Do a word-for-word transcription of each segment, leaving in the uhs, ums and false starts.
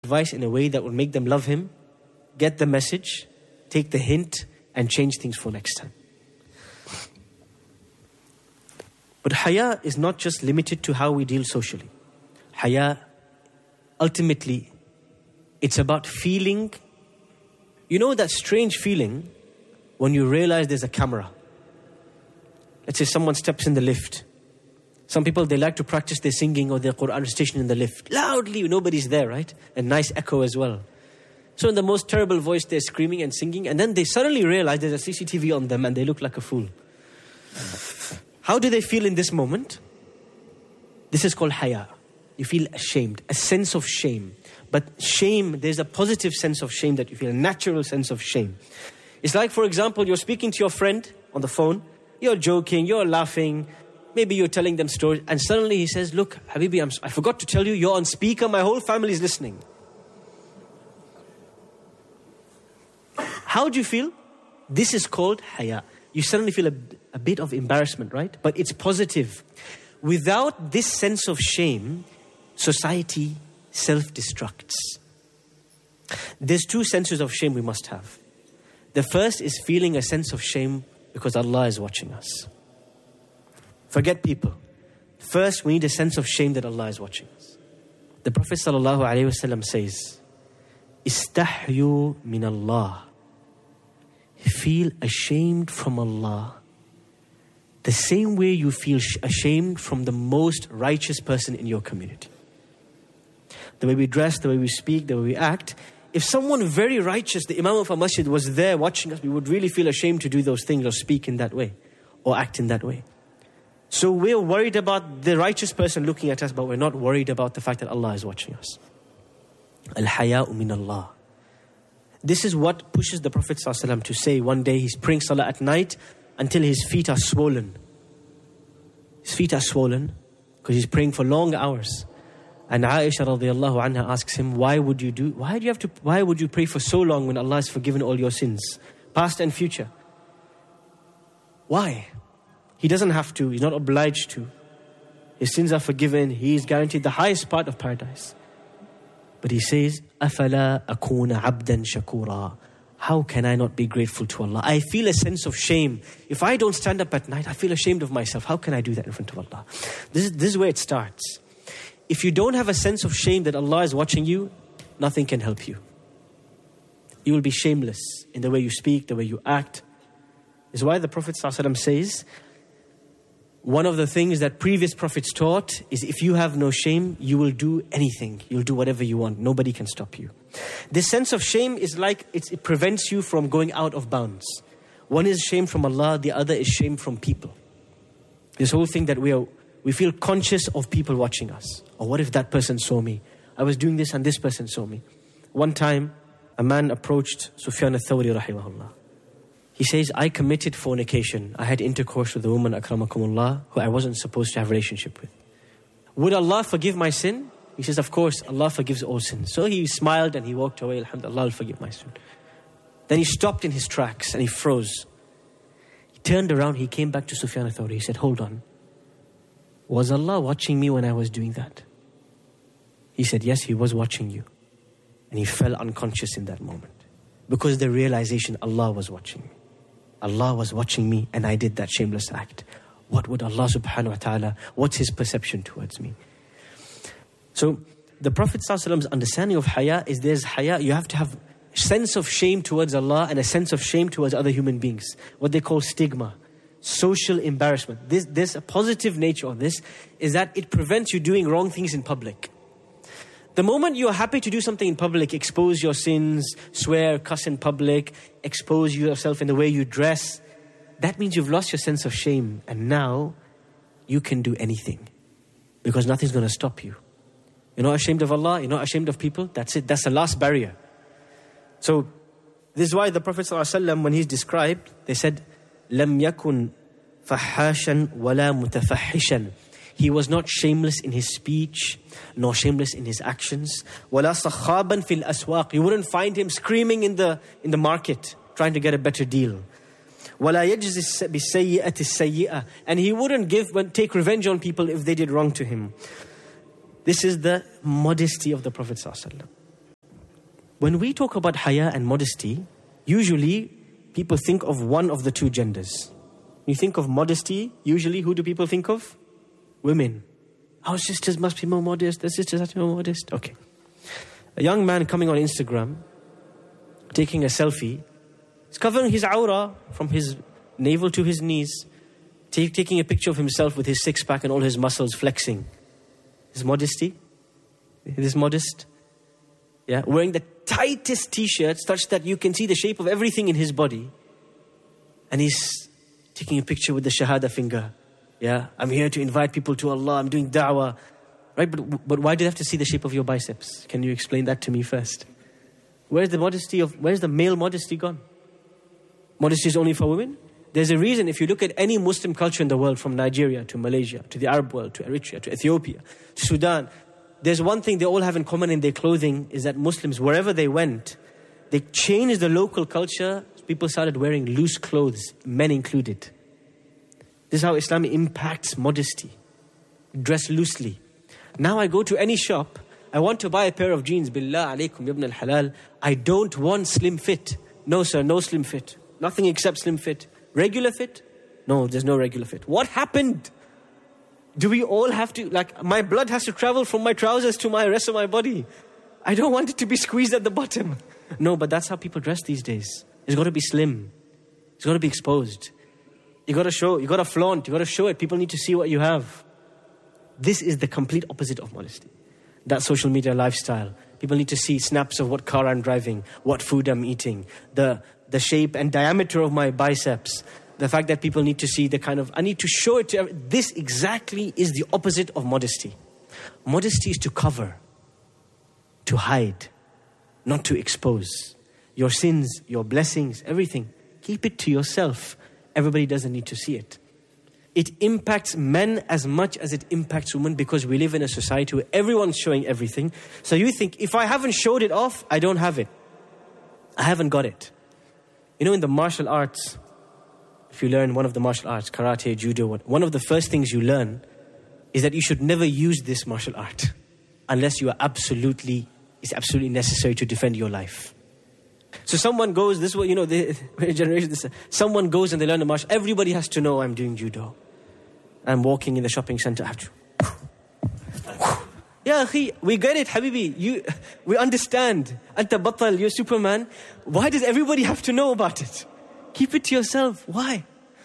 advice in a way that will make them love him, get the message, take the hint, and change things for next time. But haya is not just limited to how we deal socially. Haya, ultimately, it's about feeling, you know that strange feeling when you realize there's a camera. Let's say someone steps in the lift. Some people, they like to practice their singing or their Quran recitation in the lift. Loudly, nobody's there, right? A nice echo as well. So in the most terrible voice, they're screaming and singing. And then they suddenly realize there's a C C T V on them and they look like a fool. How do they feel in this moment? This is called haya. You feel ashamed, a sense of shame. But shame, there's a positive sense of shame that you feel, a natural sense of shame. It's like, for example, you're speaking to your friend on the phone. You're joking, you're laughing. Maybe you're telling them stories. And suddenly he says, look, Habibi, I'm, I forgot to tell you, you're on speaker. My whole family is listening. How do you feel? This is called haya. You suddenly feel a, a bit of embarrassment, right? But it's positive. Without this sense of shame, society self-destructs. There's two senses of shame we must have. The first is feeling a sense of shame because Allah is watching us. Forget people. First, we need a sense of shame that Allah is watching us. The Prophet ﷺ says, Istahyu min Allah. Feel ashamed from Allah the same way you feel ashamed from the most righteous person in your community. The way we dress, the way we speak, the way we act. If someone very righteous, the Imam of a masjid, was there watching us, we would really feel ashamed to do those things or speak in that way or act in that way. So we're worried about the righteous person looking at us, but we're not worried about the fact that Allah is watching us. Al-haya'u min Allah. This is what pushes the Prophet ﷺ to say one day he's praying salah at night until his feet are swollen. His feet are swollen because he's praying for long hours. And Aisha radiallahu anha asks him, why would you do, why do you have to, why would you pray for so long when Allah has forgiven all your sins, past and future? Why? He doesn't have to, he's not obliged to. His sins are forgiven, he is guaranteed the highest part of paradise. But he says, أَفَلَا أَكُونَ عَبْدًا شَكُورًا. How can I not be grateful to Allah? I feel a sense of shame. If I don't stand up at night, I feel ashamed of myself. How can I do that in front of Allah? This is, this is where it starts. If you don't have a sense of shame that Allah is watching you, nothing can help you. You will be shameless in the way you speak, the way you act. This is why the Prophet ﷺ says, one of the things that previous prophets taught is if you have no shame, you will do anything. You'll do whatever you want. Nobody can stop you. This sense of shame is like it's, it prevents you from going out of bounds. One is shame from Allah, the other is shame from people. This whole thing that we are, we feel conscious of people watching us. Or what if that person saw me? I was doing this and this person saw me. One time, a man approached Sufyan al-Thawri rahimahullah. He says, I committed fornication. I had intercourse with a woman, akramakumullah, who I wasn't supposed to have a relationship with. Would Allah forgive my sin? He says, of course, Allah forgives all sins. So he smiled and he walked away. Alhamdulillah, Allah will forgive my sin. Then he stopped in his tracks and he froze. He turned around, he came back to Sufyan al-Thawri. He said, hold on. Was Allah watching me when I was doing that? He said, yes, he was watching you. And he fell unconscious in that moment. Because the realization, Allah was watching me. Allah was watching me and I did that shameless act. What would Allah subhanahu wa ta'ala, what's his perception towards me? So the Prophet ﷺ's understanding of haya is there's haya, you have to have a sense of shame towards Allah and a sense of shame towards other human beings. What they call stigma, social embarrassment. This, there's a positive nature of this, is that it prevents you doing wrong things in public. The moment you are happy to do something in public, expose your sins, swear, cuss in public, expose yourself in the way you dress, that means you've lost your sense of shame. And now you can do anything because nothing's going to stop you. You're not ashamed of Allah, you're not ashamed of people. That's it, that's the last barrier. So this is why the Prophet ﷺ, when he's described, they said, لَمْ يَكُنْ فَحَّاشًا وَلَا مُتَفَحِّشًا. He was not shameless in his speech, nor shameless in his actions. وَلَا صَخَّابًا فِي الْأَسْوَاقِ. You wouldn't find him screaming in the in the market, trying to get a better deal. وَلَا يَجْزِ بِالسَّيِّئَةِ السَّيِّئَةِ. And he wouldn't give, take revenge on people if they did wrong to him. This is the modesty of the Prophet ﷺ. When we talk about haya and modesty, usually people think of one of the two genders. You think of modesty, usually who do people think of? Women. Our sisters must be more modest, their sisters have to be more modest. Okay. A young man coming on Instagram, taking a selfie, he's covering his awra from his navel to his knees, take, taking a picture of himself with his six-pack and all his muscles flexing. Is modesty? Is this modest? Yeah, wearing the tightest t-shirt such that you can see the shape of everything in his body. And he's taking a picture with the shahada finger. Yeah, I'm here to invite people to Allah, I'm doing da'wah. Right, but, but why do you have to see the shape of your biceps? Can you explain that to me first? Where's the modesty of, where's the male modesty gone? Modesty is only for women? There's a reason, if you look at any Muslim culture in the world, from Nigeria to Malaysia, to the Arab world, to Eritrea, to Ethiopia, to Sudan, there's one thing they all have in common in their clothing, is that Muslims, wherever they went, they changed the local culture. People started wearing loose clothes, men included. This is how Islam impacts modesty. Dress loosely. Now I go to any shop, I want to buy a pair of jeans, billah alaykum ibn al-halal. I don't want slim fit. No sir, no slim fit. Nothing except slim fit. Regular fit? No, there's no regular fit. What happened? Do we all have to, like, my blood has to travel from my trousers to my rest of my body. I don't want it to be squeezed at the bottom. No, but that's how people dress these days. It's got to be slim. It's got to be exposed. You got to show, you got to flaunt, you got to show it. People need to see what you have. This is the complete opposite of modesty. That social media lifestyle. People need to see snaps of what car I'm driving, what food I'm eating, the, the shape and diameter of my biceps. The fact that people need to see the kind of, I need to show it to everyone. This exactly is the opposite of modesty. Modesty is to cover, to hide, not to expose. Your sins, your blessings, everything. Keep it to yourself. Everybody doesn't need to see it. It impacts men as much as it impacts women, because we live in a society where everyone's showing everything. So you think, if I haven't showed it off, I don't have it. I haven't got it. You know, in the martial arts, if you learn one of the martial arts, karate, judo, one of the first things you learn is that you should never use this martial art unless you are absolutely, it's absolutely necessary to defend your life. So someone goes, this is what, you know, the generation, this, someone goes and they learn a martial, everybody has to know I'm doing judo. I'm walking in the shopping center, I have to. Yeah, akhi, we get it, Habibi. You, we understand. Anta batal, you're Superman. Why does everybody have to know about it? Keep it to yourself. Why?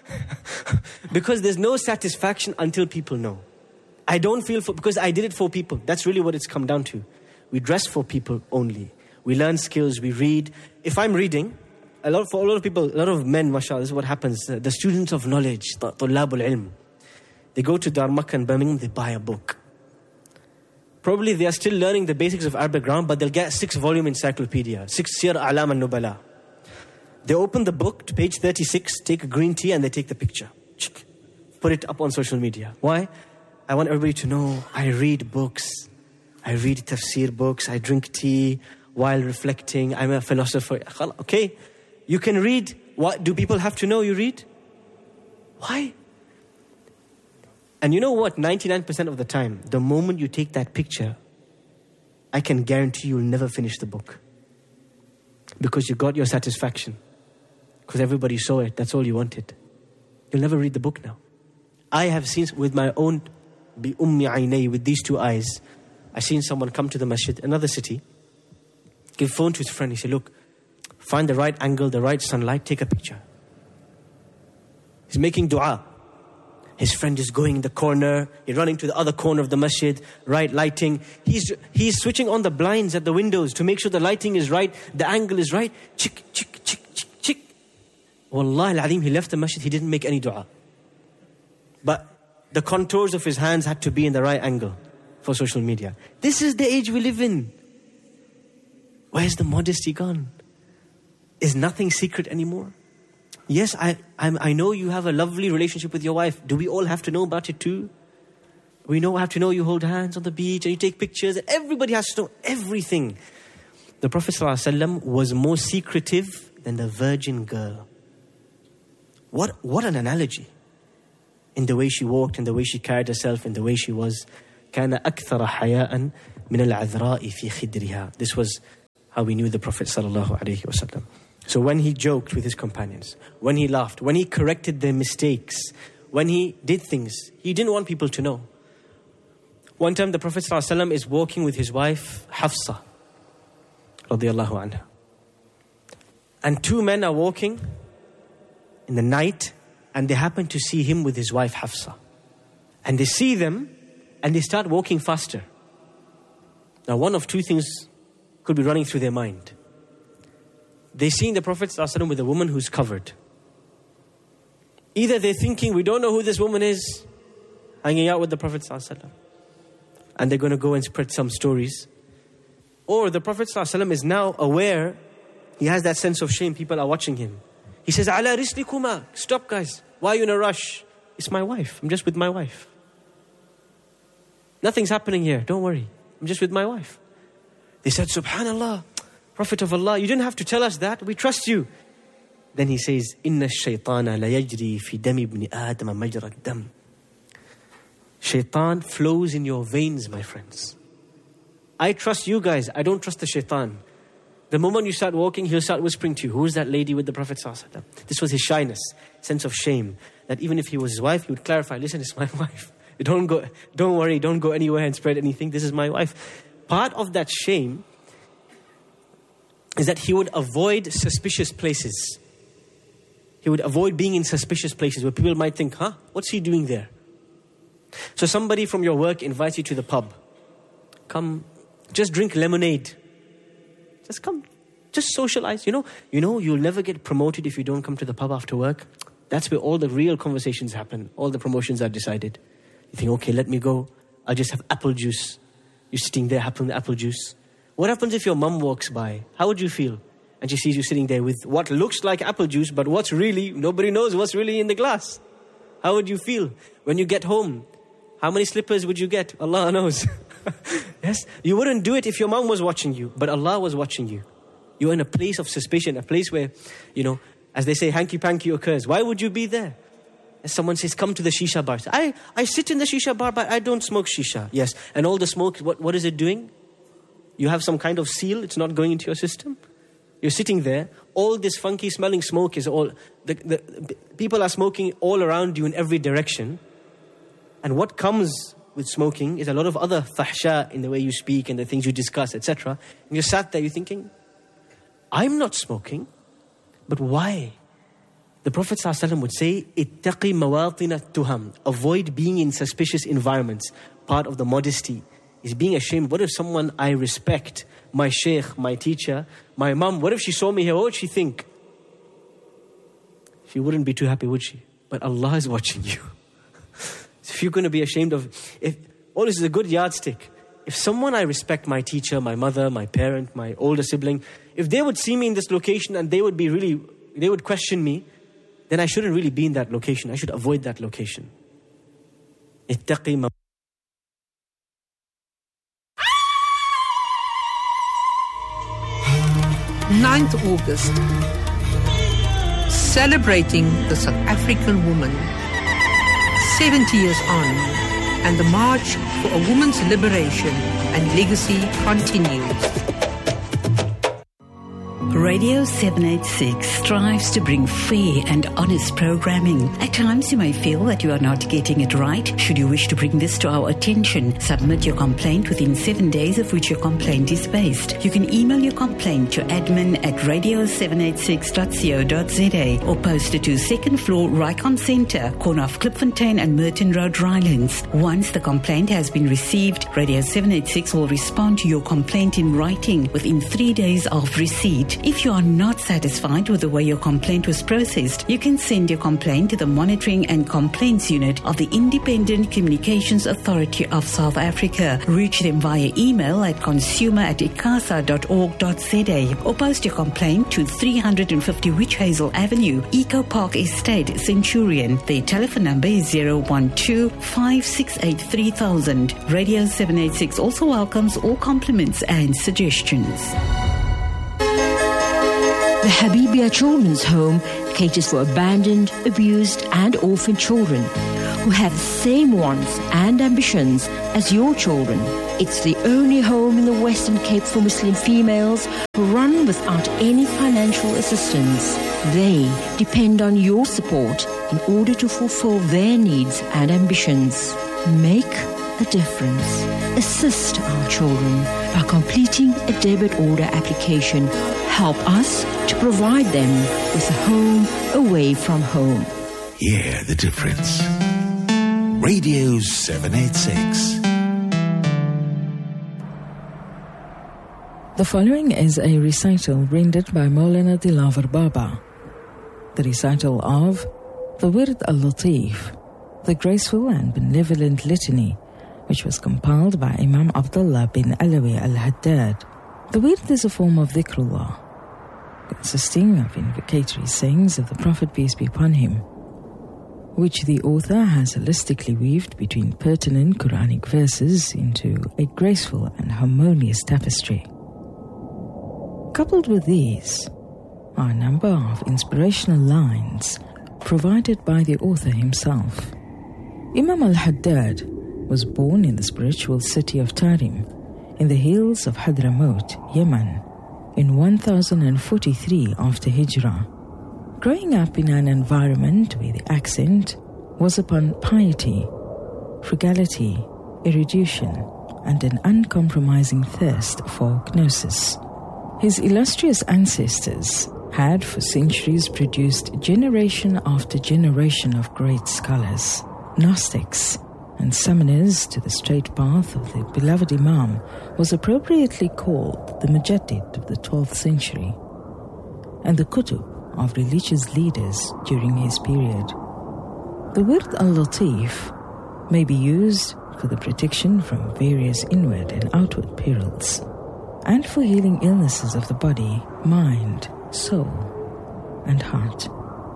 Because there's no satisfaction until people know. I don't feel for, because I did it for people. That's really what it's come down to. We dress for people only. We learn skills, we read. If I'm reading, a lot for a lot of people, a lot of men, mashallah, this is what happens. The students of knowledge, طلاب العلم, they go to Dar Makkah and Birmingham, they buy a book. Probably they are still learning the basics of Arabic grammar, but they'll get a six-volume encyclopedia, six Siyar A'lam al-Nubala. They open the book to page thirty-six, take a green tea, and they take the picture. Put it up on social media. Why? I want everybody to know I read books. I read tafsir books. I drink tea while reflecting. I'm a philosopher. Okay, you can read. What do people have to know you read? Why? And you know what? ninety-nine percent of the time, the moment you take that picture, I can guarantee you'll never finish the book. Because you got your satisfaction. Because everybody saw it. That's all you wanted. You'll never read the book now. I have seen with my own, bi ummi aynay, with these two eyes, I've seen someone come to the masjid, another city, give phone to his friend. He said, look, find the right angle, the right sunlight, take a picture. He's making dua. His friend is going in the corner. He's running to the other corner of the masjid, right lighting. He's he's switching on the blinds at the windows to make sure the lighting is right, the angle is right. Chick, chick, chick, chick, chick. Wallahi al-azim, he left the masjid, he didn't make any dua. But the contours of his hands had to be in the right angle for social media. This is the age we live in. Where's the modesty gone? Is nothing secret anymore? Yes, I I'm, I know you have a lovely relationship with your wife. Do we all have to know about it too? We know have to know you hold hands on the beach and you take pictures, and everybody has to know everything. The Prophet ﷺ was more secretive than the virgin girl. What what an analogy. In the way she walked, in the way she carried herself, in the way she was. كان أكثر حياء من العذراء في خدرها. This was how we knew the Prophet sallallahu alaihi wasallam. So when he joked with his companions, when he laughed, when he corrected their mistakes, when he did things, he didn't want people to know. One time the Prophet sallallahu alaihi wasallam is walking with his wife Hafsa radiyallahu anha. And two men are walking in the night, and they happen to see him with his wife Hafsa. And they see them, and they start walking faster. Now, one of two things could be running through their mind. They see the Prophet ﷺ with a woman who's covered. Either they're thinking, we don't know who this woman is, hanging out with the Prophet ﷺ, and they're going to go and spread some stories. Or the Prophet ﷺ is now aware, he has that sense of shame, people are watching him. He says, Ala rislikuma, stop guys, why are you in a rush? It's my wife, I'm just with my wife. Nothing's happening here, don't worry, I'm just with my wife. They said, Subhanallah, Prophet of Allah, you didn't have to tell us that, we trust you. Then he says, Inna ash-shaytana la yajri fi dami ibn Adam majra ad-dam. Shaitan flows in your veins, my friends. I trust you guys, I don't trust the shaitan. The moment you start walking, he'll start whispering to you, who is that lady with the Prophet ﷺ? This was his shyness, sense of shame. That even if he was his wife, he would clarify, listen, it's my wife. Don't go, don't worry, don't go anywhere and spread anything. This is my wife. Part of that shame is that he would avoid suspicious places. He would avoid being in suspicious places where people might think, huh, what's he doing there? So somebody from your work invites you to the pub. Come, just drink lemonade. Just come, just socialize. You know, you know, you'll never get promoted if you don't come to the pub after work. That's where all the real conversations happen. All the promotions are decided. You think, okay, let me go. I'll just have apple juice. You're sitting there having the apple juice. What happens if your mum walks by? How would you feel? And she sees you sitting there with what looks like apple juice, but what's really, nobody knows what's really in the glass. How would you feel when you get home? How many slippers would you get? Allah knows. Yes, you wouldn't do it if your mom was watching you, but Allah was watching you. You're in a place of suspicion, a place where, you know, as they say, hanky-panky occurs. Why would you be there? As someone says, come to the shisha bar. I, I sit in the shisha bar, but I don't smoke shisha. Yes, and all the smoke, what, what is it doing? You have some kind of seal, it's not going into your system. You're sitting there, all this funky smelling smoke is all, the, the, people are smoking all around you in every direction. And what comes with smoking is a lot of other fahsha in the way you speak and the things you discuss, et cetera. And you're sat there, you're thinking, I'm not smoking, but why? The Prophet ﷺ would say, ittaqi mawatina tuham. Avoid being in suspicious environments. Part of the modesty is being ashamed. What if someone I respect, my sheikh, my teacher, my mum, what if she saw me here? What would she think? She wouldn't be too happy, would she? But Allah is watching you. If you're going to be ashamed of, if all this is a good yardstick. If someone I respect, my teacher, my mother, my parent, my older sibling, if they would see me in this location and they would be really, they would question me, then I shouldn't really be in that location. I should avoid that location. Ittaqi ma- ninth of August, celebrating the South African woman. seventy years on, and the march for a woman's liberation and legacy continues. Radio seven eighty-six strives to bring fair and honest programming. At times you may feel that you are not getting it right. Should you wish to bring this to our attention, submit your complaint within seven days of which your complaint is based. You can email your complaint to admin at radio seven eighty-six dot co dot za or post it to second floor Rycon Centre, corner of Klipfontein and Merton Road, Rylands. Once the complaint has been received, Radio seven eighty-six will respond to your complaint in writing within three days of receipt. If you are not satisfied with the way your complaint was processed, you can send your complaint to the Monitoring and Complaints Unit of the Independent Communications Authority of South Africa. Reach them via email at consumer at icasa dot org dot za or post your complaint to three hundred fifty Witch Hazel Avenue, Eco Park Estate, Centurion. Their telephone number is zero one two, five six eight, three thousand. Radio seven eighty-six also welcomes all compliments and suggestions. The Habibia Children's Home caters for abandoned, abused and orphaned children. who have the same wants and ambitions as your children. It's the only home in the Western Cape for Muslim females who run without any financial assistance. They depend on your support in order to fulfill their needs and ambitions. Make a difference. Assist our children by completing a debit order application. Help us to provide them with a home away from home. Hear the difference. Radio seven eighty-six. The following is a recital rendered by Maulana Dilawar Baba. The recital of the Wird al-Latif, the graceful and benevolent litany, which was compiled by Imam Abdullah bin Alawi al-Haddad. The Wird is a form of dhikrullah, consisting of invocatory sayings of the Prophet, peace be upon him, which the author has holistically weaved between pertinent Quranic verses into a graceful and harmonious tapestry. Coupled with these are a number of inspirational lines provided by the author himself. Imam al-Haddad was born in the spiritual city of Tarim, in the hills of Hadramaut, Yemen, in one thousand forty-three after Hijrah. Growing up in an environment where the accent was upon piety, frugality, erudition, and an uncompromising thirst for gnosis, his illustrious ancestors had for centuries produced generation after generation of great scholars, Gnostics, and summoners to the straight path of the beloved Imam was appropriately called the Mujaddid of the twelfth century, and the Kutub of religious leaders during his period. The Wird al-Latif may be used for the protection from various inward and outward perils, and for healing illnesses of the body, mind, soul, and heart.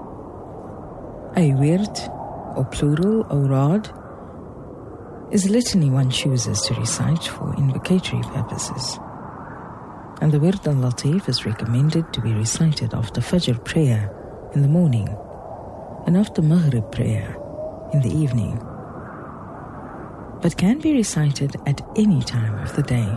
A wird, or plural awrad, is a litany one chooses to recite for invocatory purposes. And the Wird al-Latif is recommended to be recited after Fajr prayer in the morning and after Maghrib prayer in the evening, but can be recited at any time of the day.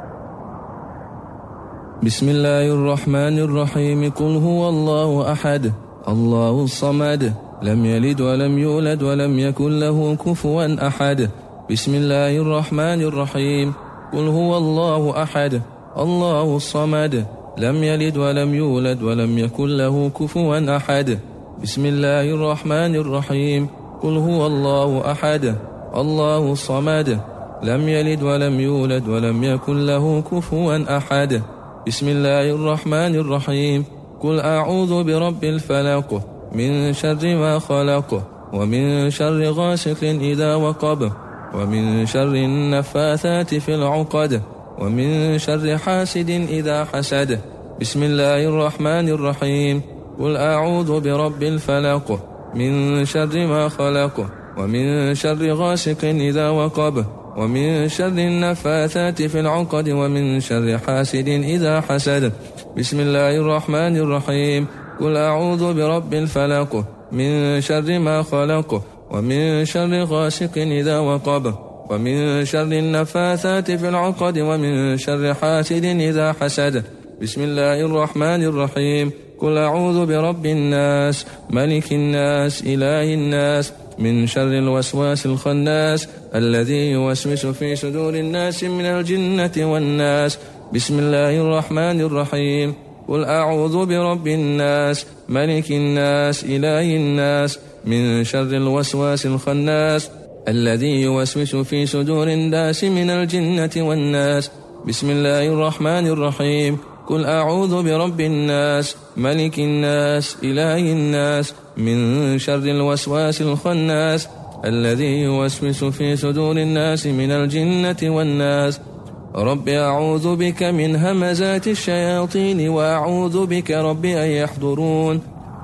بسم الله الرحمن الرحيم قل هو الله أحد الله الصمد لم يلد ولم يولد ولم يكن له كفوا أحد بسم الله الرحمن الرحيم قل هو الله أحد الله الصمد لم يلد ولم يولد ولم يكن له كفوا أحد بسم الله الرحمن الرحيم قل هو الله أحد الله الصمد لم يلد ولم يولد ولم يكن له كفوا أحد بسم الله الرحمن الرحيم قل أعوذ برب الفلق من شر ما خلق ومن شر غاسق إذا وقب ومن شر النفاثات في العقد ومن شر حاسد إذا حسد بسم الله الرحمن الرحيم قل أعوذ برب الفلق من شر ما خلق ومن شر غاسق إذا وقب ومن شر النفاثات في العقد ومن شر حاسد إذا حسد بسم الله الرحمن الرحيم قل أعوذ برب الفلق من شر ما خلق ومن شر غاسق إذا وقب ومن شر النفاثات في العقد ومن شر حاسد إذا حسد بسم الله الرحمن الرحيم قل أعوذ برب الناس ملك الناس إله الناس من شر الوسواس الخناس الذي يوسوس في صدور الناس من الجنة والناس بسم الله الرحمن الرحيم قل أعوذ برب الناس ملك الناس إله الناس من شر الوسواس الخناس الذي يوسوس في صدور الناس من الجنة والناس بسم الله الرحمن الرحيم قل أعوذ برب الناس ملك الناس إله الناس من شر الوسواس الخناس الذي يوسوس في صدور الناس من الجنة والناس رب أعوذ بك من همزات الشياطين وأعوذ بك رب أن يحضرون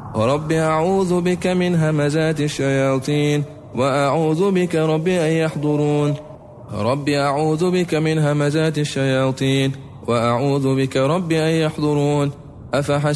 رب أعوذ بك من همزات الشياطين وأعوذ بك رب أن يحضرون رب أعوذ بك من همزات الشياطين وأعوذ بك رب أن يحضرون أفحسب